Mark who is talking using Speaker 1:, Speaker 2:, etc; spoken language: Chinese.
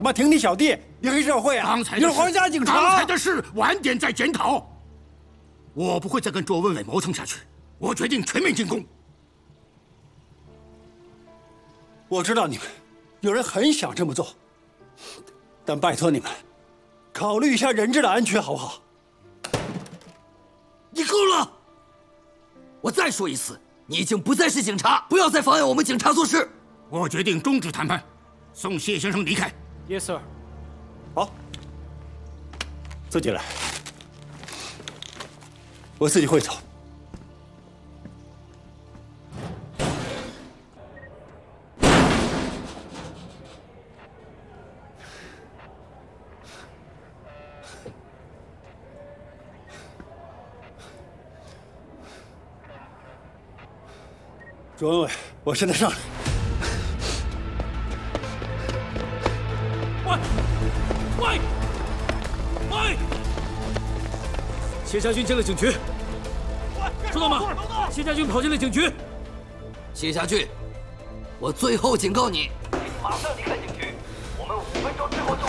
Speaker 1: 妈挺你小弟，你黑社会啊！你是皇家警察。
Speaker 2: 刚才的事晚点再检讨。我不会再跟卓文伟磨蹭下去，我决定全面进攻。
Speaker 1: 我知道你们有人很想这么做，但拜托你们考虑一下人质的安全，好不好？
Speaker 3: 你够了！我再说一次，你已经不再是警察，不要再妨碍我们警察做事。
Speaker 2: 我决定终止谈判，送谢先生离开。
Speaker 1: Yes, sir。好，自己来，我自己会走。卓文伟，我现在上来。
Speaker 4: 喂！谢家军进了警局，收到吗？谢家军跑进了警局。
Speaker 3: 谢家军，我最后警告你，
Speaker 5: 马上离开警局，我们5分钟之后就。